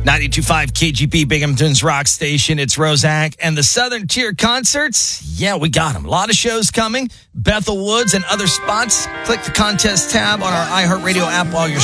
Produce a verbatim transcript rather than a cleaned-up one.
ninety-two point five K G P, Binghamton's rock station. It's Roszak. And the Southern Tier concerts, yeah, we got them. A lot of shows coming. Bethel Woods and other spots. Click the contest tab on our iHeartRadio app while you're